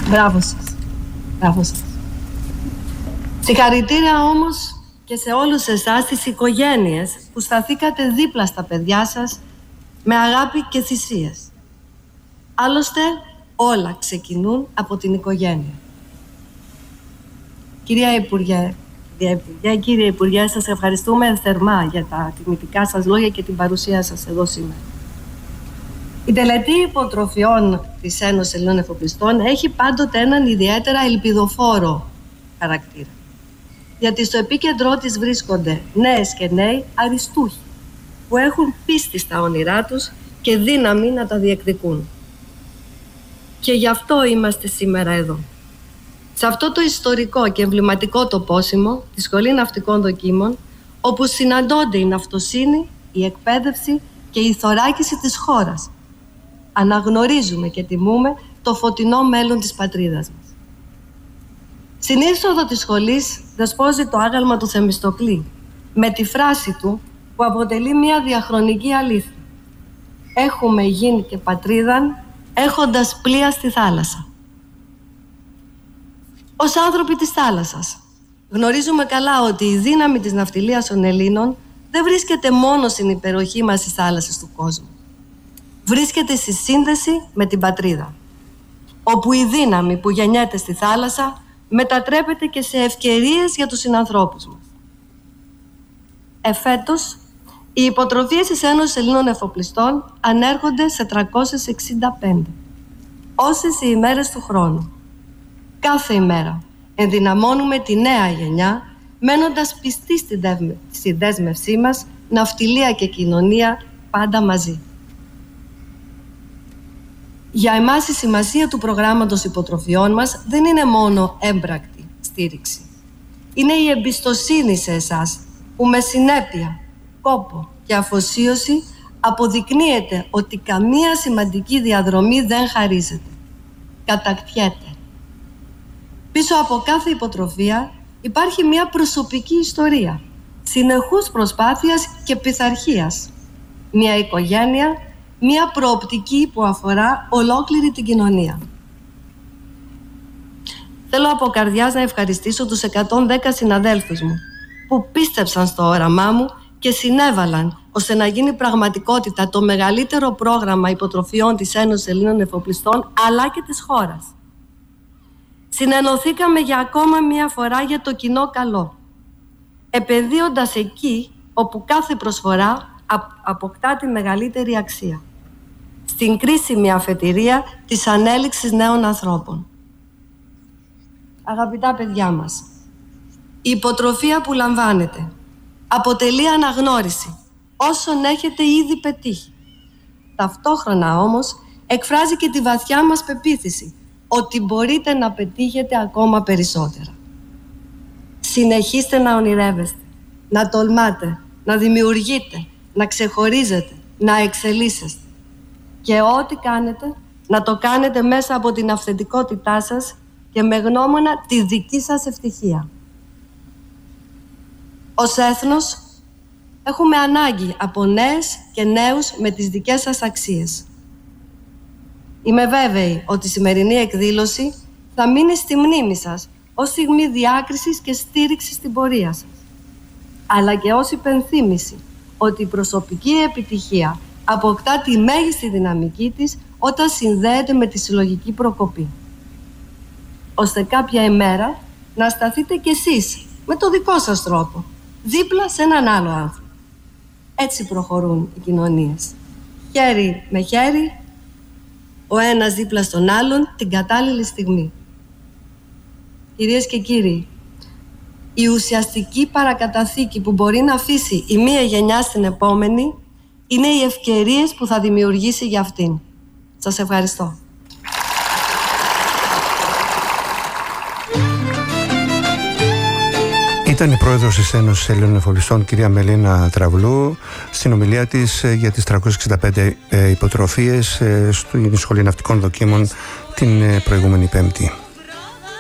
Μπράβο σας. Μπράβο σας. Συγχαρητήρια όμως και σε όλους εσάς τις οικογένειες που σταθήκατε δίπλα στα παιδιά σας με αγάπη και θυσίες. Άλλωστε όλα ξεκινούν από την οικογένεια. Κύριε Υπουργέ, σας ευχαριστούμε θερμά για τα τιμητικά σας λόγια και την παρουσία σας εδώ σήμερα. Η τελετή υποτροφιών της Ένωσης Ελλήνων Εφοπλιστών έχει πάντοτε έναν ιδιαίτερα ελπιδοφόρο χαρακτήρα. Γιατί στο επίκεντρό της βρίσκονται νέες και νέοι αριστούχοι που έχουν πίστη στα όνειρά τους και δύναμη να τα διεκδικούν. Και γι' αυτό είμαστε σήμερα εδώ. Σε αυτό το ιστορικό και εμβληματικό τοπόσιμο, τη Σχολή Ναυτικών Δοκίμων, όπου συναντώνται η ναυτοσύνη, η εκπαίδευση και η θωράκιση της χώρας. Αναγνωρίζουμε και τιμούμε το φωτεινό μέλλον της πατρίδας μας. Στην είσοδο της σχολής δεσπόζει το άγαλμα του Θεμιστοκλή, με τη φράση του που αποτελεί μια διαχρονική αλήθεια. Έχουμε γίνει και πατρίδαν έχοντας πλοία στη θάλασσα. Ως άνθρωποι της θάλασσας, γνωρίζουμε καλά ότι η δύναμη της ναυτιλίας των Ελλήνων δεν βρίσκεται μόνο στην υπεροχή μας στις θάλασσες του κόσμου. Βρίσκεται στη σύνδεση με την πατρίδα, όπου η δύναμη που γεννιέται στη θάλασσα μετατρέπεται και σε ευκαιρίες για τους συνανθρώπους μας. Εφέτος, οι υποτροφίες της Ένωσης Ελλήνων Εφοπλιστών ανέρχονται σε 365. Όσες οι ημέρες του χρόνου. Κάθε ημέρα ενδυναμώνουμε τη νέα γενιά, μένοντας πιστοί στη δέσμευσή μας, ναυτιλία και κοινωνία πάντα μαζί. Για εμάς η σημασία του προγράμματος υποτροφιών μας δεν είναι μόνο έμπρακτη στήριξη. Είναι η εμπιστοσύνη σε εσάς που με συνέπεια, κόπο και αφοσίωση αποδεικνύεται ότι καμία σημαντική διαδρομή δεν χαρίζεται. Κατακτιέται. Πίσω από κάθε υποτροφία υπάρχει μια προσωπική ιστορία, συνεχούς προσπάθειας και πειθαρχίας. Μια οικογένεια, μια προοπτική που αφορά ολόκληρη την κοινωνία. Θέλω από καρδιάς να ευχαριστήσω τους 110 συναδέλφους μου που πίστεψαν στο όραμά μου και συνέβαλαν ώστε να γίνει πραγματικότητα το μεγαλύτερο πρόγραμμα υποτροφιών της Ένωσης Ελλήνων Εφοπλιστών αλλά και της χώρας. Συνενωθήκαμε για ακόμα μία φορά για το κοινό καλό, επενδύοντας εκεί όπου κάθε προσφορά αποκτά τη μεγαλύτερη αξία, στην κρίσιμη αφετηρία της ανέλυξης νέων ανθρώπων. Αγαπητά παιδιά μας, η υποτροφία που λαμβάνετε αποτελεί αναγνώριση όσων έχετε ήδη πετύχει. Ταυτόχρονα όμως εκφράζει και τη βαθιά μας πεποίθηση ότι μπορείτε να πετύχετε ακόμα περισσότερα. Συνεχίστε να ονειρεύεστε, να τολμάτε, να δημιουργείτε, να ξεχωρίζετε, να εξελίσσεστε. Και ό,τι κάνετε, να το κάνετε μέσα από την αυθεντικότητά σας και με γνώμονα τη δική σας ευτυχία. Ως έθνος, έχουμε ανάγκη από νέες και νέους με τις δικές σας αξίες. Είμαι βέβαιη ότι η σημερινή εκδήλωση θα μείνει στη μνήμη σας ως στιγμή διάκρισης και στήριξης στην πορεία σας, αλλά και ως υπενθύμηση ότι η προσωπική επιτυχία αποκτά τη μέγιστη δυναμική της όταν συνδέεται με τη συλλογική προκοπή. Ώστε κάποια ημέρα να σταθείτε κι εσείς με το δικό σας τρόπο, δίπλα σε έναν άλλο άνθρωπο. Έτσι προχωρούν οι κοινωνίες. Χέρι με χέρι, ο ένας δίπλα στον άλλον την κατάλληλη στιγμή. Κυρίες και κύριοι, η ουσιαστική παρακαταθήκη που μπορεί να αφήσει η μία γενιά στην επόμενη είναι οι ευκαιρίες που θα δημιουργήσει για αυτήν. Σας ευχαριστώ. Ήταν η πρόεδρος της Ένωσης Ελλήνων Εφοπλιστών, κυρία Μελίνα Τραβλού, στην ομιλία της για τις 365 υποτροφίες στην Σχολή Ναυτικών Δοκίμων την προηγούμενη Πέμπτη.